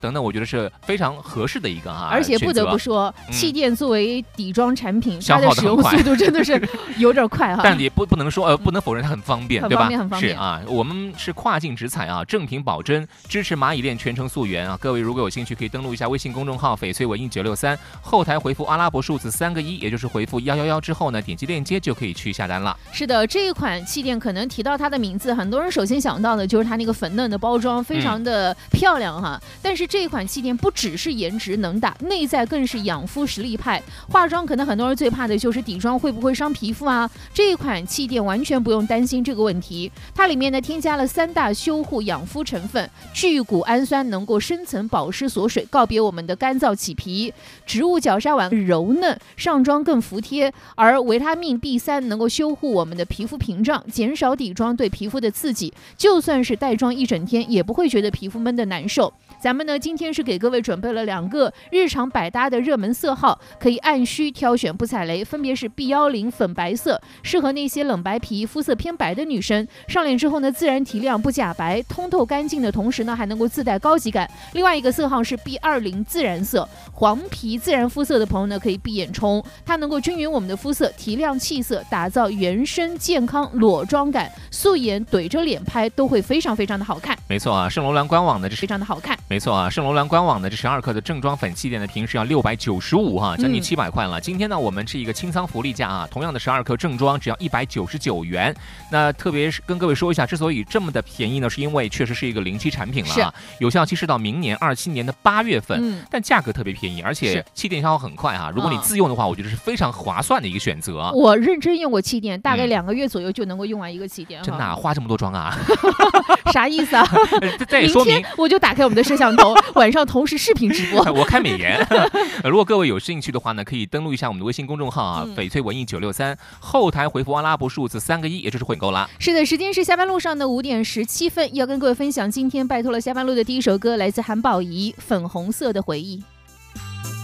等等，我觉得是非常合适的一个而且不得不说，气垫作为底妆产品，它的使用速度真的是有点快哈。 但也不能说不能否认它很方便，对吧？ 很方便。 是啊，我们是跨境直采啊，正品保真，支持蚂蚁链全程溯源啊。各位如果有兴趣，可以登录一下微信公众号翡翠文艺963，后台回复阿拉伯数字3个1，也就是回复111之后呢，点击链接就可以去下单了。 是的，这一款气垫可能提到它的名字，很多人首先想到的就是它那个粉嫩的包装，非常的漂亮哈。但是这一款气垫不只是颜值能打，内在更是养肤实力派。化妆可能很多人最怕的就是底妆会不会伤皮肤啊，这一款气垫完全不用担心这个问题。它里面呢添加了3大修护养肤成分，聚谷氨酸能够深层保湿锁水，告别我们的干燥起皮；植物角鲨烷柔嫩，上妆更服帖；而维他命 B3 能够修护我们的皮肤屏障，减少底妆对皮肤的刺激，就算是带妆一整天也不会觉得皮肤闷得难受。咱们呢今天是给各位准备了2个日常百搭的热门色号，可以按需挑选不踩雷，分别是 B10粉白色，适合那些冷白皮肤色偏白的女生，上脸之后呢自然提亮不假白，通透干净的同时呢还能够自带高级感。另外一个色号是 B20自然色，黄皮自然肤色的朋友呢可以闭眼冲，它能够均匀我们的肤色，提亮气色，打造原生健康裸妆感，素颜怼着脸拍都会非常非常的好看。 没错啊，圣罗兰官网的这是非常的好看。 没错啊，圣罗兰官网的这12克的正装粉气垫的平时要695哈，将近700块了。今天呢，我们是一个清仓福利价啊，同样的12克正装只要199元。那特别是跟各位说一下，之所以这么的便宜呢，是因为确实是一个临期产品了啊，有效期是到明年27年的8月份，但价格特别便宜，而且气垫消耗很快哈。如果你自用的话，我觉得是非常划算的一个选择。 我认真用过气垫，大概2个月左右就能够用完一个气垫。 真的花这么多妆啊？ 啥意思啊？ 这也说明明天我就打开我们的摄像头，晚上同时视频直播。 我开美颜。如果各位有兴趣的话呢，可以登录一下我们的微信公众号啊，翡翠文艺963，后台回复阿拉伯数字3个1，也就是混购啦。 是的，时间是下班路上的5点17分，要跟各位分享今天拜托了下班路的第一首歌，来自韩宝仪《粉红色的回忆》。